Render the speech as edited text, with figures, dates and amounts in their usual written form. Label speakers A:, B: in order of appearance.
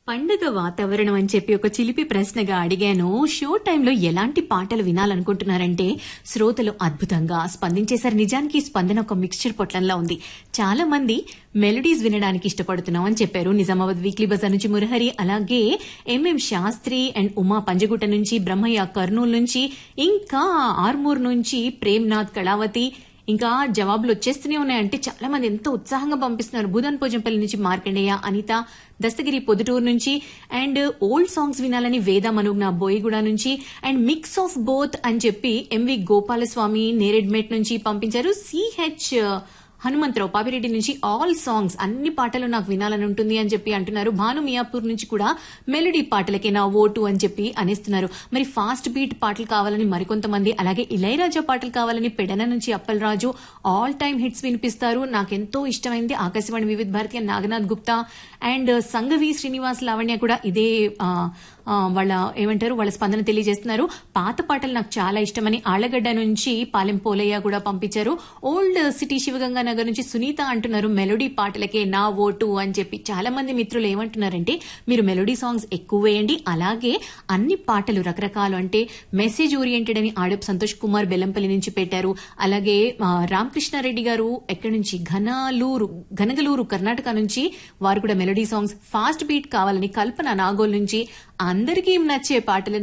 A: పండుగ వాతావరణం అని చెప్పి ఒక చిలిపి ప్రశ్నగా అడిగాను. షో టైంలో ఎలాంటి పాటలు వినాలనుకుంటున్నారంటే శ్రోతలు అద్భుతంగా స్పందించేశారు. నిజానికి స్పందన ఒక మిక్స్చర్ పొట్లంలా ఉంది. చాలా మంది మెలోడీస్ వినడానికి ఇష్టపడుతున్నాం అని చెప్పారు. నిజామాబాద్ వీక్లీ బజార్ నుంచి మురహరి, అలాగే ఎంఎం శాస్త్రి అండ్ ఉమా పంజగుట్ట నుంచి, బ్రహ్మయ్య కర్నూలు నుంచి, ఇంకా ఆర్మూర్ నుంచి ప్రేమ్నాథ్ కళావతి, ఇంకా జవాబులు వచ్చేస్తూనే ఉన్నాయంటే చాలా మంది ఎంతో ఉత్సాహంగా పంపిస్తున్నారు. భూదాన్ పోజంపల్లి నుంచి మార్కండేయ, అనిత, దస్తగిరి పొద్దుటూరు నుంచి, అండ్ ఓల్డ్ సాంగ్స్ వినాలని వేద మనుగ్న బోయిగూడ నుంచి, అండ్ మిక్స్ ఆఫ్ బోత్ అని చెప్పి ఎంవి గోపాలస్వామి నేరెడ్మెట్ నుంచి పంపించారు. సిహెచ్ హనుమంతరావు పాపిరెడ్డి నుంచి ఆల్ సాంగ్స్ అన్ని పాటలు నాకు వినాలని ఉంటుంది అని చెప్పి అంటున్నారు. భాను మియాపూర్ నుంచి కూడా మెలోడీ పాటలకే నా ఓటు అని చెప్పి అనేస్తున్నారు. మరి ఫాస్ట్ బీట్ పాటలు కావాలని మరికొంతమంది, అలాగే ఇళయరాజా పాటలు కావాలని పెడన నుంచి అప్పలరాజు ఆల్ టైమ్ హిట్స్ వినిపిస్తారు. నాకెంతో ఇష్టమైంది ఆకాశవాణి వివిధ భారతి నాగనాథ్ గుప్తా అండ్ సంఘవి శ్రీనివాస్ లావణ్య కూడా ఇదే వాళ్ళ స్పందన తెలియజేస్తున్నారు. పాత పాటలు నాకు చాలా ఇష్టమని ఆళ్లగడ్డ నుంచి పాలెం పోలయ్య కూడా పంపించారు. ఓల్డ్ సిటీ శివగంగా నగర్ నుంచి సునీత అంటున్నారు మెలోడీ పాటలకే నా ఓటు అని చెప్పి. చాలా మంది మిత్రులు ఏమంటున్నారంటే మీరు మెలోడీ సాంగ్స్ ఎక్కువ వేయండి, అలాగే అన్ని పాటలు రకరకాలు అంటే మెసేజ్ ఓరియంటెడ్ అని ఆడప్ సంతోష్ కుమార్ బెల్లంపల్లి నుంచి పెట్టారు. అలాగే రామకృష్ణారెడ్డి గారు ఎక్కడి నుంచి ఘనగలూరు కర్ణాటక నుంచి వారు కూడా మెలోడీ సాంగ్స్ ఫాస్ట్ బీట్ కావాలని, కల్పన నాగోల్ నుంచి అందరికీ నచ్చే పాటలు